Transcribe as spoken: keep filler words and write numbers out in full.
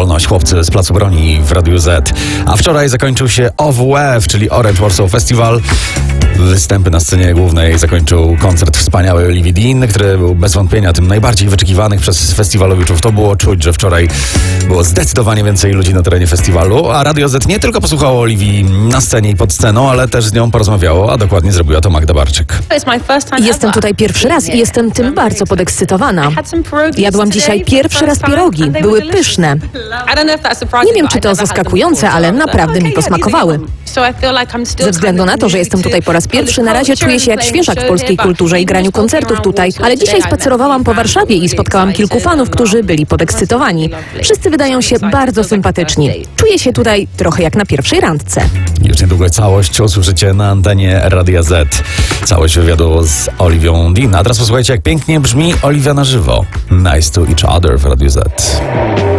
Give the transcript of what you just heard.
Wolność, chłopcy z Placu Broni w Radiu Z. A wczoraj zakończył się O W F, czyli Orange Warsaw Festival. Występy na scenie głównej zakończył koncert wspaniały Olivii Dean, który był bez wątpienia tym najbardziej wyczekiwanych przez festiwalowiczów. To było czuć, że wczoraj było zdecydowanie więcej ludzi na terenie festiwalu, a Radio Z nie tylko posłuchało Oliwii na scenie i pod sceną, ale też z nią porozmawiało, a dokładnie zrobiła to Magda Barczyk. Jestem tutaj pierwszy raz i jestem tym bardzo podekscytowana. Jadłam dzisiaj pierwszy raz pierogi. Były pyszne. Nie wiem, czy to zaskakujące, ale naprawdę mi posmakowały. Ze względu na to, że jestem tutaj po raz pierwszy, na razie czuję się jak świeżak w polskiej kulturze i graniu koncertów tutaj, ale dzisiaj spacerowałam po Warszawie i spotkałam kilku fanów, którzy byli podekscytowani. Wszyscy wydają się bardzo sympatyczni. Czuję się tutaj trochę jak na pierwszej randce. Już niedługo całość usłyszycie na antenie Radia Z. Całość wywiadu z Oliwią Dean. A teraz posłuchajcie, jak pięknie brzmi Oliwia na żywo. Nice to each other w Radiu Z.